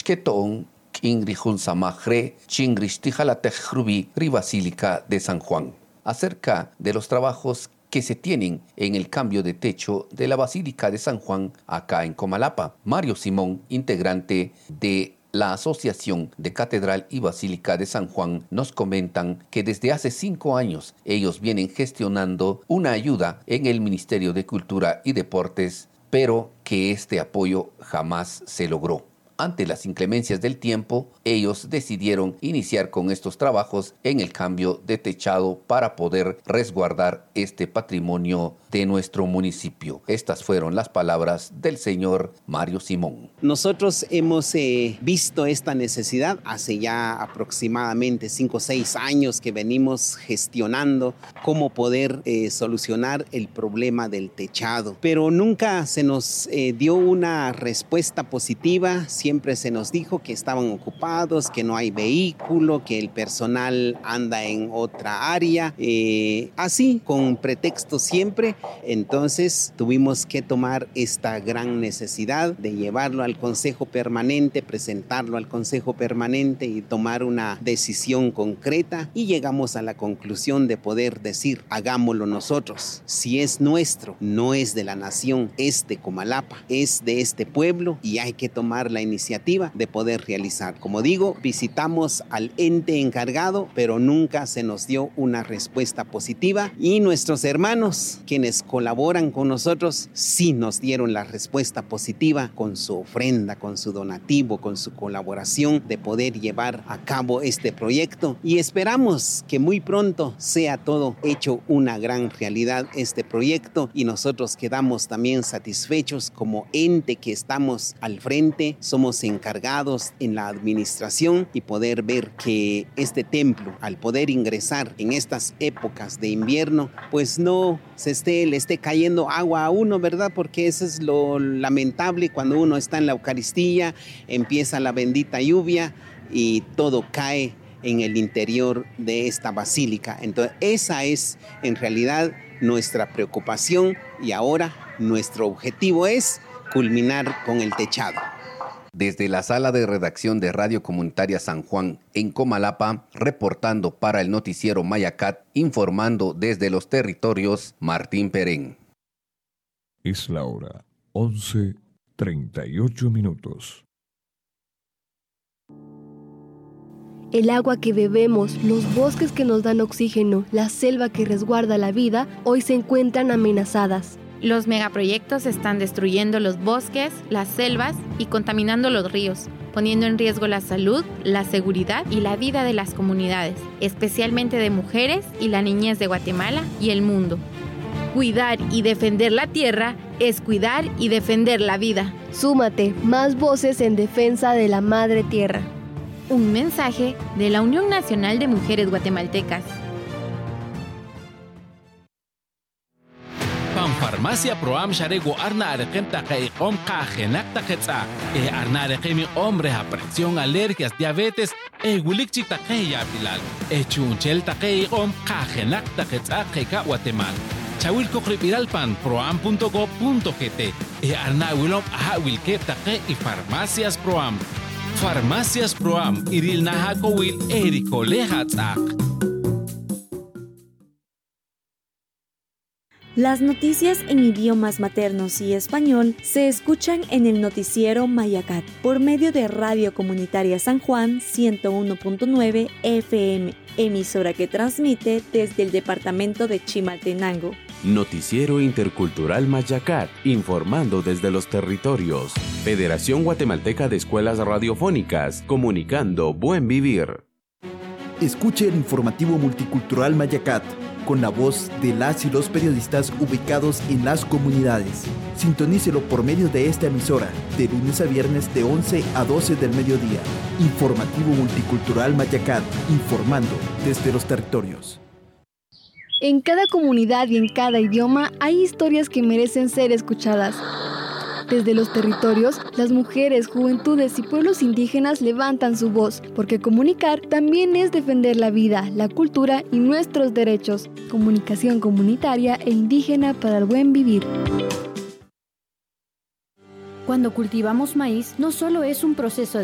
Quetón, Ingrijun Samajre, Chingristijalategrubi, Basílica de San Juan, acerca de los trabajos que se tienen en el cambio de techo de la Basílica de San Juan acá en Comalapa. Mario Simón, integrante de la Asociación de Catedral y Basílica de San Juan, nos comentan que desde hace 5 años ellos vienen gestionando una ayuda en el Ministerio de Cultura y Deportes, pero que este apoyo jamás se logró. Ante las inclemencias del tiempo, ellos decidieron iniciar con estos trabajos en el cambio de techado para poder resguardar este patrimonio de nuestro municipio. Estas fueron las palabras del señor Mario Simón. Nosotros hemos visto esta necesidad hace ya aproximadamente 5 o 6 años que venimos gestionando cómo poder solucionar el problema del techado, pero nunca se nos dio una respuesta positiva. Siempre se nos dijo que estaban ocupados, que no hay vehículo, que el personal anda en otra área, así con pretexto siempre. Entonces tuvimos que tomar esta gran necesidad de llevarlo al Consejo Permanente, presentarlo al Consejo Permanente y tomar una decisión concreta, y llegamos a la conclusión de poder decir, hagámoslo nosotros. Si es nuestro, no es de la nación, es de Comalapa, es de este pueblo, y hay que tomar la iniciativa de poder realizar. Como digo, visitamos al ente encargado, pero nunca se nos dio una respuesta positiva, y nuestros hermanos, quienes colaboran con nosotros, sí nos dieron la respuesta positiva con su ofrenda, con su donativo, con su colaboración de poder llevar a cabo este proyecto, y esperamos que muy pronto sea todo hecho una gran realidad este proyecto, y nosotros quedamos también satisfechos como ente que estamos al frente, somos encargados en la administración, y poder ver que este templo, al poder ingresar en estas épocas de invierno, pues no le esté cayendo agua a uno, ¿verdad? Porque eso es lo lamentable cuando uno está en la Eucaristía, empieza la bendita lluvia y todo cae en el interior de esta basílica. Entonces, esa es en realidad nuestra preocupación, y ahora nuestro objetivo es culminar con el techado. Desde la sala de redacción de Radio Comunitaria San Juan en Comalapa, reportando para el noticiero Mayacat, informando desde los territorios, Martín Perén. Es la hora 11:38. El agua que bebemos, los bosques que nos dan oxígeno, la selva que resguarda la vida, hoy se encuentran amenazadas. Los megaproyectos están destruyendo los bosques, las selvas y contaminando los ríos, poniendo en riesgo la salud, la seguridad y la vida de las comunidades, especialmente de mujeres y la niñez de Guatemala y el mundo. Cuidar y defender la tierra es cuidar y defender la vida. Súmate, más voces en defensa de la madre tierra. Un mensaje de la Unión Nacional de Mujeres Guatemaltecas. Farmacia Proam Sharego Arna Arequem Taqueiqom Cajenac Taquetza, Arna Arequemi hombres a presión, alergias, diabetes, Wilikchi Taqueya Pilal, Chunchel Taqueiqom Cajenac Taquetza, Queca Guatemala. Chawilco Cripiralpan, proam.go.gt, Arna Wilom Ahawilke Taque y Farmacias Proam. Farmacias Proam, Iril Nahakowil, Ericolejatzak. Las noticias en idiomas maternos y español se escuchan en el noticiero Mayacat por medio de Radio Comunitaria San Juan 101.9 FM, emisora que transmite desde el departamento de Chimaltenango. Noticiero Intercultural Mayacat, informando desde los territorios. Federación Guatemalteca de Escuelas Radiofónicas, comunicando buen vivir. Escuche el informativo multicultural Mayacat, con la voz de las y los periodistas ubicados en las comunidades. Sintonícelo por medio de esta emisora, de lunes a viernes de 11 a 12 del mediodía. Informativo multicultural Mayacat, informando desde los territorios. En cada comunidad y en cada idioma hay historias que merecen ser escuchadas. Desde los territorios, las mujeres, juventudes y pueblos indígenas levantan su voz, porque comunicar también es defender la vida, la cultura y nuestros derechos. Comunicación comunitaria e indígena para el buen vivir. Cuando cultivamos maíz, no solo es un proceso